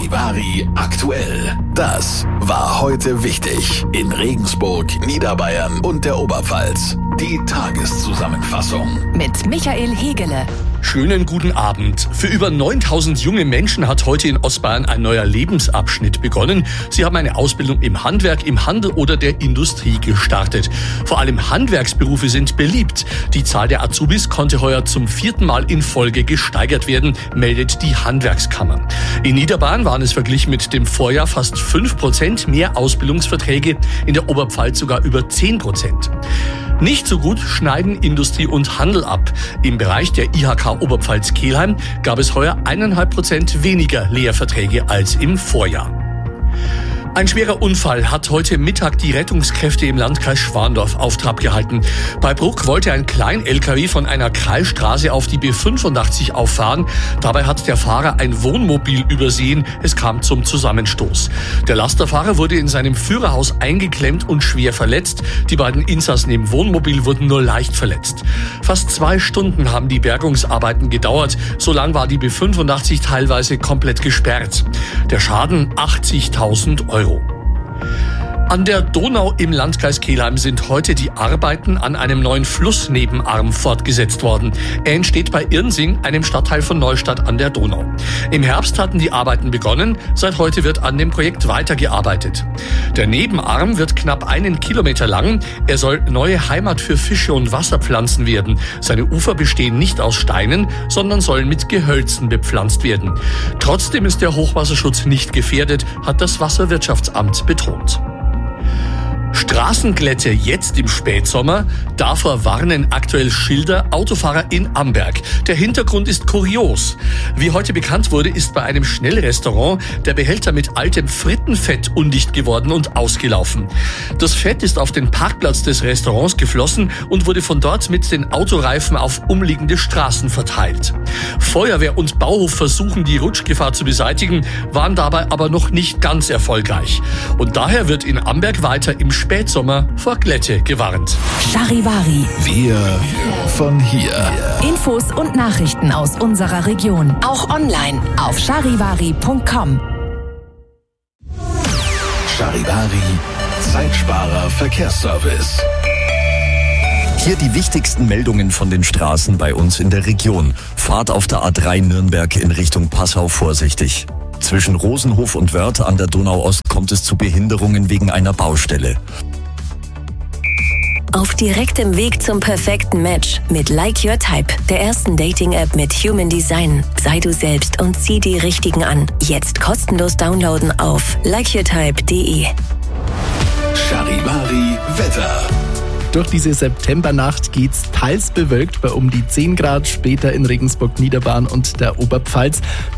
Charivari aktuell. Das war heute wichtig in Regensburg, Niederbayern und der Oberpfalz. Die Tageszusammenfassung mit Michael Hegele. Schönen guten Abend. Für über 9000 junge Menschen hat heute in Ostbayern ein neuer Lebensabschnitt begonnen. Sie haben eine Ausbildung im Handwerk, im Handel oder der Industrie gestartet. Vor allem Handwerksberufe sind beliebt. Die Zahl der Azubis konnte heuer zum 4. Mal in Folge gesteigert werden, meldet die Handwerkskammer. In Niederbayern waren es verglichen mit dem Vorjahr fast 5% mehr Ausbildungsverträge, in der Oberpfalz sogar über 10%. Nicht so gut schneiden Industrie und Handel ab. Im Bereich der IHK Oberpfalz-Kelheim gab es heuer 1,5% weniger Lehrverträge als im Vorjahr. Ein schwerer Unfall hat heute Mittag die Rettungskräfte im Landkreis Schwandorf auf Trab gehalten. Bei Bruck wollte ein Klein-LKW von einer Kreisstraße auf die B85 auffahren. Dabei hat der Fahrer ein Wohnmobil übersehen. Es kam zum Zusammenstoß. Der Lasterfahrer wurde in seinem Führerhaus eingeklemmt und schwer verletzt. Die beiden Insassen im Wohnmobil wurden nur leicht verletzt. Fast 2 Stunden haben die Bergungsarbeiten gedauert. So lang war die B85 teilweise komplett gesperrt. Der Schaden 80.000 Euro. An der Donau im Landkreis Kelheim sind heute die Arbeiten an einem neuen Flussnebenarm fortgesetzt worden. Er entsteht bei Irnsing, einem Stadtteil von Neustadt an der Donau. Im Herbst hatten die Arbeiten begonnen, seit heute wird an dem Projekt weitergearbeitet. Der Nebenarm wird knapp 1 Kilometer lang. Er soll neue Heimat für Fische und Wasserpflanzen werden. Seine Ufer bestehen nicht aus Steinen, sondern sollen mit Gehölzen bepflanzt werden. Trotzdem ist der Hochwasserschutz nicht gefährdet, hat das Wasserwirtschaftsamt betont. Straßenglätte jetzt im Spätsommer, davor warnen aktuell Schilder Autofahrer in Amberg. Der Hintergrund ist kurios. Wie heute bekannt wurde, ist bei einem Schnellrestaurant der Behälter mit altem Frittenfett undicht geworden und ausgelaufen. Das Fett ist auf den Parkplatz des Restaurants geflossen und wurde von dort mit den Autoreifen auf umliegende Straßen verteilt. Feuerwehr und Bauhof versuchen, die Rutschgefahr zu beseitigen, waren dabei aber noch nicht ganz erfolgreich. Und daher wird in Amberg weiter im Spätsommer vor Glätte gewarnt. Charivari. Wir von hier. Infos und Nachrichten aus unserer Region. Auch online auf charivari.com. Charivari, Zeitsparer Verkehrsservice. Hier die wichtigsten Meldungen von den Straßen bei uns in der Region. Fahrt auf der A3 Nürnberg in Richtung Passau vorsichtig. Zwischen Rosenhof und Wörth an der Donau-Ost kommt es zu Behinderungen wegen einer Baustelle. Auf direktem Weg zum perfekten Match mit Like Your Type, der ersten Dating-App mit Human Design. Sei du selbst und zieh die Richtigen an. Jetzt kostenlos downloaden auf likeyourtype.de. Charivari Wetter. Durch diese Septembernacht geht's teils bewölkt bei um die 10 Grad, später in Regensburg, Niederbayern und der Oberpfalz.